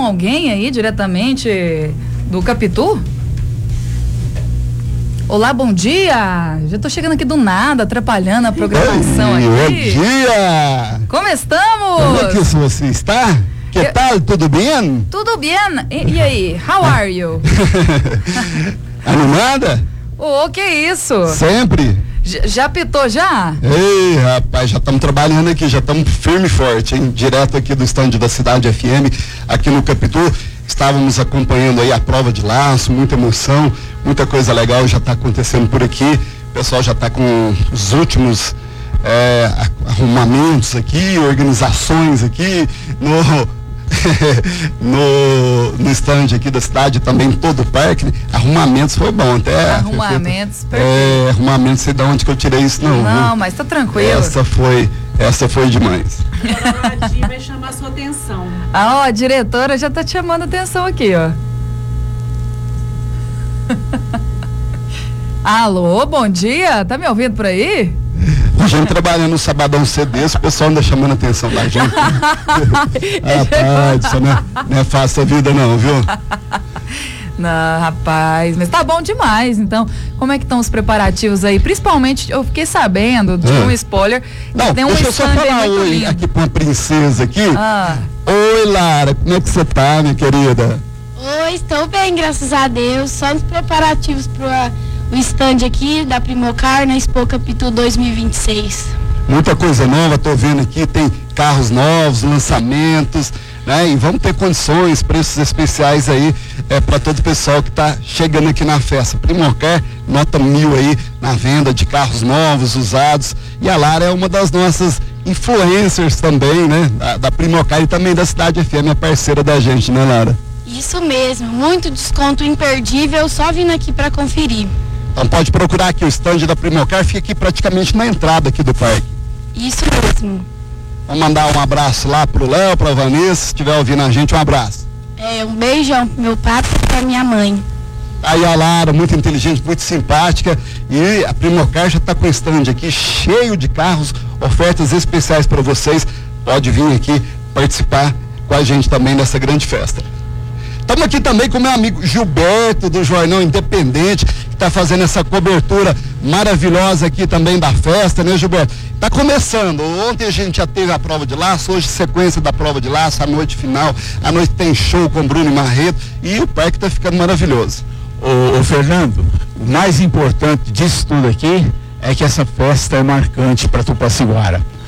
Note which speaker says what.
Speaker 1: alguém aí diretamente do Capitu? Olá, bom dia! Já tô chegando aqui do nada, atrapalhando a programação aqui.
Speaker 2: Bom dia!
Speaker 1: Como estamos?
Speaker 2: Como é que você está? Que tal? Tudo bem?
Speaker 1: Tudo bem. E aí? How are you?
Speaker 2: Animada?
Speaker 1: Oh, que isso?
Speaker 2: Sempre?
Speaker 1: Já pitou já?
Speaker 2: Ei, rapaz, já estamos trabalhando aqui, já estamos firme e forte, hein? Direto aqui do estande da Cidade FM, aqui no Capitu. Estávamos acompanhando aí a prova de laço, muita emoção, muita coisa legal já está acontecendo por aqui. O pessoal já está com os últimos arrumamentos aqui, organizações aqui no estande aqui da cidade, também todo o parque. Arrumamentos foi bom, até.
Speaker 1: Arrumamentos, perfeito.
Speaker 2: Arrumamentos, sei de onde que eu tirei isso, não.
Speaker 1: Não, mas tá tranquilo.
Speaker 2: Essa foi demais.
Speaker 3: A Di vai chamar sua atenção.
Speaker 1: A diretora já tá te chamando a atenção aqui, ó. Alô, bom dia, tá me ouvindo por aí?
Speaker 2: A gente trabalhando no Sabadão CDs, o pessoal anda chamando a atenção da gente. Rapaz, isso não é fácil a vida não, viu?
Speaker 1: Não, rapaz, mas tá bom demais. Então, como é que estão os preparativos aí? Principalmente, eu fiquei sabendo de um spoiler.
Speaker 2: Não,
Speaker 1: tem
Speaker 2: deixa eu só falar oi aqui pra uma princesa aqui. Oi, Lara, como é que você tá, minha querida?
Speaker 4: Oi, estou bem, graças a Deus. Só nos preparativos para o stand aqui da Primocar na Expo Capitu 2026.
Speaker 2: Muita coisa nova, tô vendo aqui, tem carros novos, lançamentos, né? E vamos ter condições, preços especiais aí para todo o pessoal que tá chegando aqui na festa. Primocar, nota 1000 aí na venda de carros novos, usados. E a Lara é uma das nossas influencers também, né? Da Primocar e também da Cidade FM, a parceira da gente, né, Lara?
Speaker 4: Isso mesmo, muito desconto imperdível, só vindo aqui para conferir.
Speaker 2: Então pode procurar aqui o stand da Primocar, fica aqui praticamente na entrada aqui do parque.
Speaker 4: Isso mesmo.
Speaker 2: Vamos mandar um abraço lá pro Léo, pra Vanessa, se estiver ouvindo a gente, um abraço.
Speaker 4: Um beijão pro meu papo e pra minha mãe.
Speaker 2: Aí a Lara, muito inteligente, muito simpática, e a Primocar já está com o stand aqui cheio de carros, ofertas especiais para vocês. Pode vir aqui participar com a gente também dessa grande festa. Estamos aqui também com meu amigo Gilberto, do Jornal Independente, que está fazendo essa cobertura maravilhosa aqui também da festa, né, Gilberto? Está começando. Ontem a gente já teve a prova de laço, hoje sequência da prova de laço, a noite final, a noite tem show com Bruno e Marreto e o parque está ficando maravilhoso.
Speaker 5: Ô Fernando, o mais importante disso tudo aqui é que essa festa é marcante para Tupaciguara.